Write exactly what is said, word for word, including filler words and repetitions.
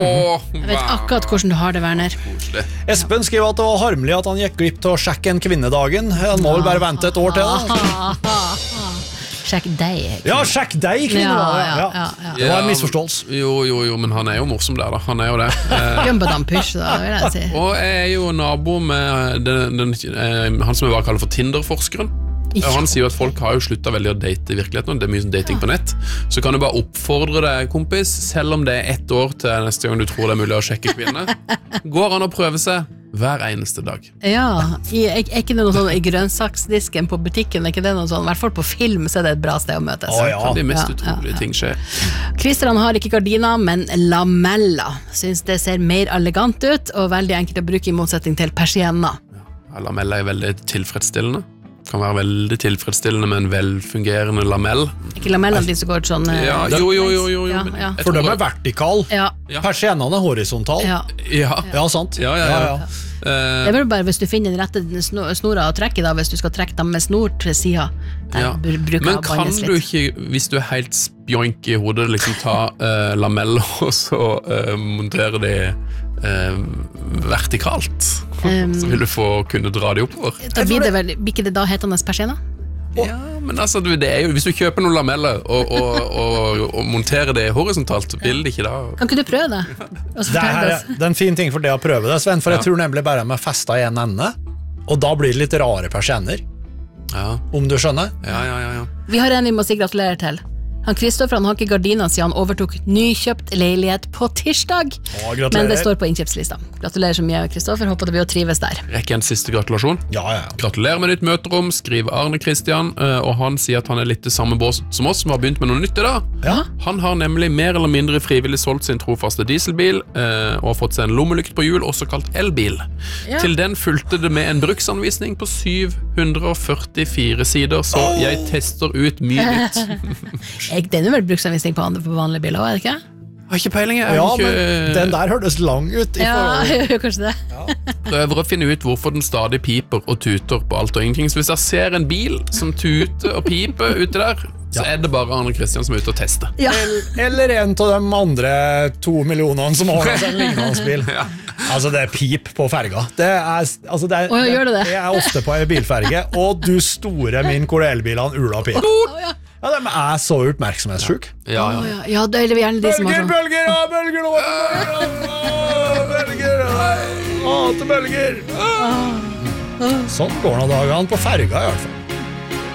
Åh, Jeg vet akkurat hvordan du har det, Werner. koselig. Espen skriver at det var harmelig at han gikk glipp til å sjekke en kvinnedagen. Han må vel bare vente et år til da. Sjekk deg. Ja, sjekk deg, kvinnedagen. Ja, ja, Ja, ja, ja. Det var en misforståelse. Jo, jo, jo, men han er jo morsom der da. Han er jo det. Eh, Gumbadam-push, da, vil jeg si. og jeg er jo nabo med den, den, eh, han som jeg bare kaller for Tinder-forskeren. Ja. Han sier jo at folk har jo sluttet veldig å date i virkeligheten, og det er mye sånn dating på nett. Så kan du bare oppfordre deg, kompis, selv om det er ett år til neste gang du tror det er mulig å sjekke kvinner, går han å prøve seg hver eneste dag. Ja, i, er, er ikke det noe sånn i grønnsaksdisken på butikken, er ikke det noe sånn, i hvert fall på film så er det et bra sted å møtes. Å, ja. Kan de mest Ja, utrolige ja, ja. ting skje. Christian har ikke gardiner, men lameller. Synes det ser mer elegant ut, og veldig enkelt å bruke i motsetning til persienner. Ja, lamell er veldig tilfredsstillende. Kan være veldig tilfredsstillende med en velfungerende lamell. Ikke lamellene de som går sånn... eh, Ja, jo, jo, jo, jo, jo Ja, men ja. jeg For tror- de er vertikal. Ja, Ja. Persiennene er horisontal. ja. Ja, Ja, sant? ja, ja, ja. Det er vel bare hvis du finner den rette sno- snora å trekke da, hvis du skal trekke dem med snor til siden. Der Ja. br- bruker Men jeg kan bannes du litt. ikke, hvis du er helt spjoink i hodet, liksom ta uh, lameller og så uh, montere de uh, vertikalt? Um, så vil du få kunne dra de oppover. Da blir det vel, blir ikke det da hetende persienner? Ja, men altså, du, det er jo, hvis du kjøper noen lameller og, og, og, og monterer det horisontalt, vil det ikke da... Kan ikke du prøve det? Og så Det er, fortelle oss. det er en fin ting for det å prøve det, Sven, for jeg Ja. tror nemlig bare med festa i en ende, og da blir det litt rare persienner, Ja, om du skjønner. ja, ja, ja, ja. Vi har en vi må si gratulerer til. Han Kristoffer han har ikke gardiner siden han overtok nykjøpt leilighet på tirsdag. Å, gratulerer. Men det står på innkjøpslista. Gratulerer så mye, Kristoffer. Håper det blir å trives der. Rekker en siste gratulasjon. Ja, ja. Gratulerer med nytt møterom, skriver Arne Kristian, og han sier at han er litt i samme bås som oss, som har begynt med noe nytt i dag. Ja. Han har nemlig mer eller mindre frivillig solgt sin trofaste dieselbil, eh, og har fått seg en lommelykt på hjul, også kalt elbil. Ja. Til den fulgte det med en bruksanvisning på syv hundre førtifire sider, så jeg tester ut mye nytt. Jeg, det er jo vel bruksanvisning på, andre- på vanlige biler, er det ikke? Har ikke peiling, jeg Ja, har ikke men den der hørtes lang ut i Ja, forhold. kanskje det. prøver å finne ut hvorfor den stadig piper og tuter på alt og ingenting. Så hvis jeg ser en bil som tuter og piper ute der, så er det bare Arne Kristian som er ute og tester. Ja. Eller en av de andre to millionene som har en lignende bil. Ja. Altså, det er pip på ferga. Det er, altså, det er, Å, ja, gjør det det? Jeg er ofte på en bilferge, og du store min hvor elbilene ula pip. Å, ja. Ja, de er så oppmerksomhetssjuk. Ja, Å, ja. ja. ja, det er gjerne de som har Bølger, sånn. bølger, ja, bølger, nå, bølger, bølger, hater bølger. Sånn går nå dagene på ferga i hvert fall.